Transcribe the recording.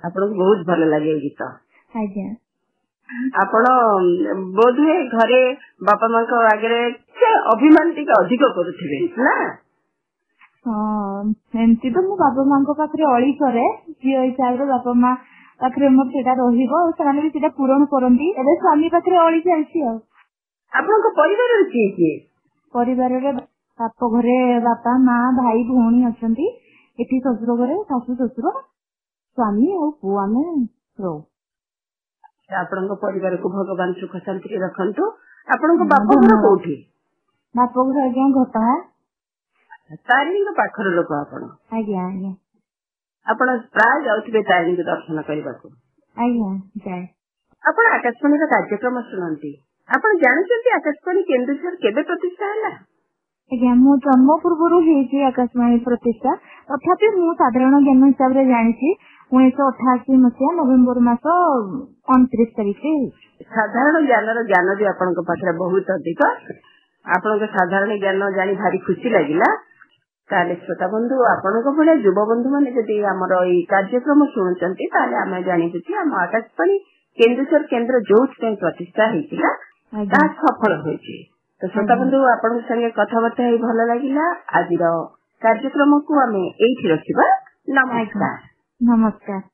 ଆପଣଙ୍କୁ ବହୁତ ଭଲ ଲାଗେ ଗୀତ? ଆଜ୍ଞା। ଆପଣ ବୋଧହୁଏ ଘରେ ବାପା ମାଙ୍କ ଆଗରେ ଅଭିମାନ ଟିକେ ଅଧିକ କରୁଥିବେ ନା? ହଁ, ଏମିତି ତ ମୁଁ ବାପା ମାଙ୍କ ପାଖରେ ଅଳି କରେ, ଝିଅ ହିସାବରେ ବାପା ମା ପାଖରେ ମୋର ସେଇଟା ରହିବ ଆଉ ସେମାନେ ବି ସେଇଟା ପୂରଣ କରନ୍ତି। ଏବେ ସ୍ୱାମୀ ପାଖରେ ଅଳି ଚାଲିଛି ଆଉ। ଆପଣଙ୍କ ପରିବାରରେ କିଏ କିଏ? ପରିବାରରେ ବାପ ଘରେ ବାପା ମା ଭାଇ ଭଉଣୀ ଅଛନ୍ତି। ଏଠି ଶ୍ୱଶୁର ଘରେ ଶାଶୁ ଶ୍ୱଶୁର ସ୍ୱାମୀ ଆଉ ପୁଅ ଆମେ ରହୁ। ଆପଣଙ୍କ ପରିବାରକୁ ଭଗବାନ ସୁଖ ଶାନ୍ତିରେ ରଖନ୍ତୁ। ଆପଣଙ୍କ ବାପ ଘର କୋଉଠି? ବାପ ଘର ଆଜ୍ଞା ଘଟଗାଁ। ତାରିଣୀଙ୍କ ପାଖର ଲୋକ ଆପଣ? ଆଜ୍ଞା ଆଜ୍ଞା। ଆପଣ ପ୍ରାୟ ଯାଉଥିବେ ତାରିଣୀଙ୍କୁ ଦର୍ଶନ କରିବାକୁ? ଆଜ୍ଞା ଯାଏ। ଆପଣ ଆକାଶବାଣୀର କାର୍ଯ୍ୟକ୍ରମ ଶୁଣନ୍ତି। ଆପଣ ଜାଣିଛନ୍ତି ଆକାଶବାଣୀ କେନ୍ଦୁଝର କେବେ ପ୍ରତିଷ୍ଠା ହେଲା? ଆଜ୍ଞା, ମୁଁ ଜନ୍ମ ପୂର୍ବରୁ ହେଇଛି ଆକାଶବାଣୀ ପ୍ରତିଷ୍ଠା। ତଥାପି ମୁଁ ସାଧାରଣ ଜ୍ଞାନ ହିସାବରେ ଜାଣିଛି 1988 ମସିହା ନଭେମ୍ବର ମାସ 29 ତାରିଖରେ ହେଇଛି। ସାଧାରଣ ଜ୍ଞାନର ଜ୍ଞାନ ବି ଆପଣଙ୍କ ପାଖରେ ବହୁତ ଅଧିକ। ଆପଣଙ୍କ ସାଧାରଣ ଜ୍ଞାନ ଜାଣି ଭାରି ଖୁସି ଲାଗିଲା। ତାହେଲେ ଶ୍ରୋତା ବନ୍ଧୁ, ଆପଣଙ୍କ ଭଳିଆ ଯୁବବନ୍ଧୁ ମାନେ ଯଦି ଆମର ଏଇ କାର୍ଯ୍ୟକ୍ରମ ଶୁଣୁଛନ୍ତି ତାହେଲେ ଆମେ ଜାଣିବୁ ଯେ ଆମ ଆକାଶବାଣୀ କେନ୍ଦୁଝର କେନ୍ଦ୍ର ଯୋଉଥିପାଇଁ ପ୍ରତିଷ୍ଠା ହେଇଥିଲା ତାହା ସଫଳ ହୋଇଛି। ତ ଶ୍ରୋତା ବନ୍ଧୁ, ଆପଣଙ୍କ ସାଙ୍ଗେ କଥାବାର୍ତ୍ତା ହେଇ ଭଲ ଲାଗିଲା। ଆଜିର କାର୍ଯ୍ୟକ୍ରମକୁ ଆମେ ଏଇଠି ରଖିବା। ନମସ୍କାର। ନମସ୍କାର।